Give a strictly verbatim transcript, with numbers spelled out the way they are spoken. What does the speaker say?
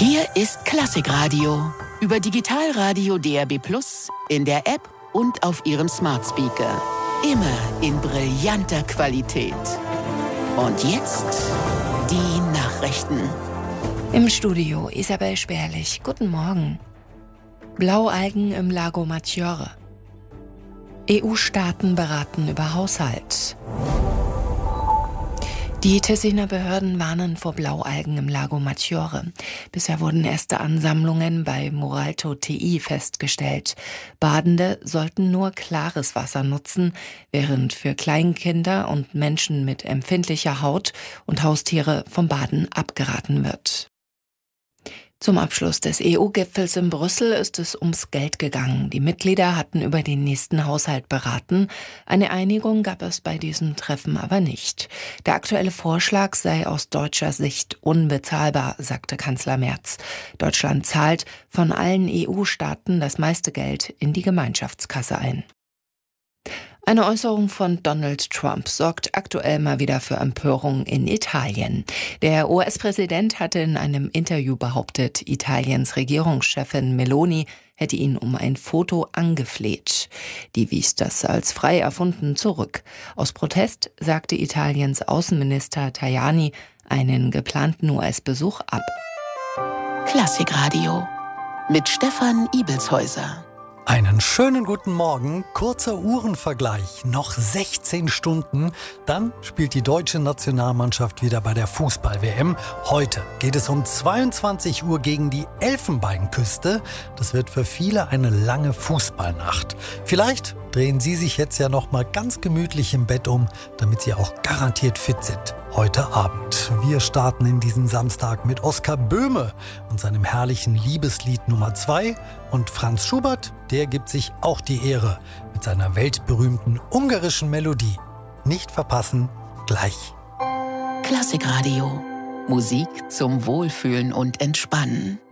Hier ist Klassikradio. Über Digitalradio D A B plus, in der App und auf Ihrem Smart Speaker. Immer in brillanter Qualität. Und jetzt die Nachrichten. Im Studio Isabel Sperlich. Guten Morgen. Blaualgen im Lago Maggiore. E U-Staaten beraten über Haushalt. Die Tessiner Behörden warnen vor Blaualgen im Lago Maggiore. Bisher wurden erste Ansammlungen bei Moralto T I festgestellt. Badende sollten nur klares Wasser nutzen, während für Kleinkinder und Menschen mit empfindlicher Haut und Haustiere vom Baden abgeraten wird. Zum Abschluss des E U-Gipfels in Brüssel ist es ums Geld gegangen. Die Mitglieder hatten über den nächsten Haushalt beraten. Eine Einigung gab es bei diesem Treffen aber nicht. Der aktuelle Vorschlag sei aus deutscher Sicht unbezahlbar, sagte Kanzler Merz. Deutschland zahlt von allen E U-Staaten das meiste Geld in die Gemeinschaftskasse ein. Eine Äußerung von Donald Trump sorgt aktuell mal wieder für Empörung in Italien. Der U S-Präsident hatte in einem Interview behauptet, Italiens Regierungschefin Meloni hätte ihn um ein Foto angefleht. Die wies das als frei erfunden zurück. Aus Protest sagte Italiens Außenminister Tajani einen geplanten U S-Besuch ab. Klassikradio mit Stefan Ibelshäuser. Einen schönen guten Morgen, kurzer Uhrenvergleich, noch sechzehn Stunden, dann spielt die deutsche Nationalmannschaft wieder bei der Fußball-W M. Heute geht es um zweiundzwanzig Uhr gegen die Elfenbeinküste. Das wird für viele eine lange Fußballnacht. Vielleicht drehen Sie sich jetzt ja noch mal ganz gemütlich im Bett um, damit Sie auch garantiert fit sind heute Abend. Wir starten in diesen Samstag mit Oskar Böhme und seinem herrlichen Liebeslied Nummer zwei. Und Franz Schubert, der gibt sich auch die Ehre mit seiner weltberühmten ungarischen Melodie. Nicht verpassen, gleich. Klassikradio. Musik zum Wohlfühlen und Entspannen.